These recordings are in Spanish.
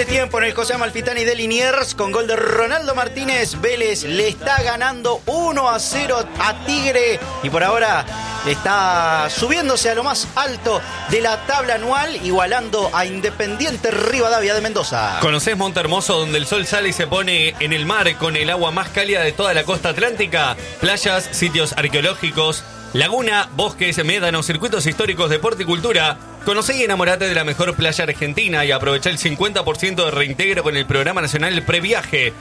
Entretiempo en el José Amalfitani de Liniers con gol de Ronaldo Martínez. Vélez le está ganando 1-0 a Tigre y por ahora está subiéndose a lo más alto de la tabla anual, igualando a Independiente Rivadavia de Mendoza. ¿Conocés Montehermoso, donde el sol sale y se pone en el mar con el agua más cálida de toda la costa atlántica? Playas, sitios arqueológicos, laguna, bosques, médanos, circuitos históricos, deporte y cultura. Conocé y enamorate de la mejor playa argentina y aprovecha el 50% de reintegro con el Programa Nacional Previaje,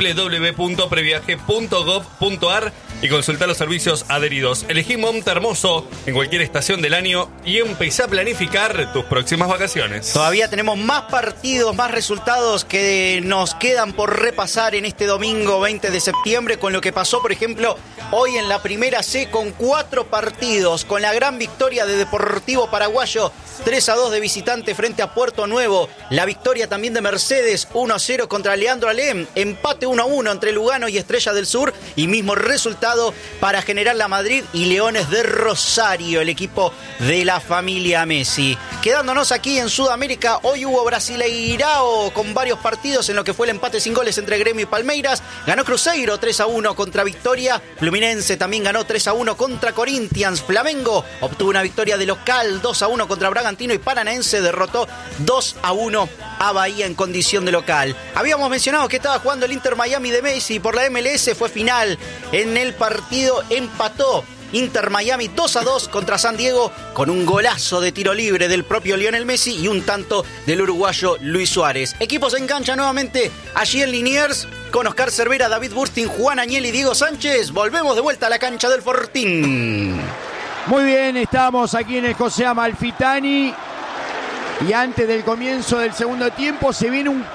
www.previaje.gov.ar, y consulta los servicios adheridos. Elegí Montehermoso en cualquier estación del año y empezá a planificar tus próximas vacaciones. Todavía tenemos más partidos, más resultados que nos quedan por repasar en este domingo 20 de septiembre, con lo que pasó, por ejemplo, hoy en la Primera C con 4 partidos, con la gran victoria de Deportivo Paraguayo 3-2 de visitante frente a Puerto Nuevo, la victoria también de Mercedes 1-0 contra Leandro Alem, empate 1-1 entre Lugano y Estrella del Sur y mismo resultado para General La Madrid y Leones de Rosario, el equipo de la familia Messi. Quedándonos aquí en Sudamérica, hoy hubo Brasileirao con varios partidos en lo que fue el empate sin goles entre Gremio y Palmeiras. Ganó Cruzeiro 3-1 contra Victoria, Fluminense también ganó 3-1 contra Corinthians, Flamengo obtuvo una victoria de local 2-1 contra Bragantino y Paranaense derrotó 2-1 a Bahía en condición de local. Habíamos mencionado que estaba jugando el Inter Miami de Messi por la MLS, fue final. En el partido empató Inter Miami 2-2 contra San Diego con un golazo de tiro libre del propio Lionel Messi y un tanto del uruguayo Luis Suárez. Equipos en cancha nuevamente allí en Liniers con Oscar Cervera, David Burstin, Juan Añel y Diego Sánchez. Volvemos de vuelta a la cancha del Fortín. Muy bien, estamos aquí en el José Amalfitani y antes del comienzo del segundo tiempo se viene un